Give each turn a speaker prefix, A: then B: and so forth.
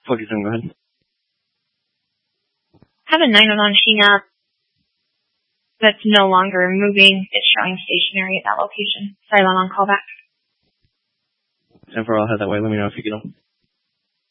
A: Focus on, go ahead.
B: I have a 911 hang up that's no longer moving. It's showing stationary at that location. Sorry, I'm on call back.
A: 10-4, I'll head that way. Let me know if you get them.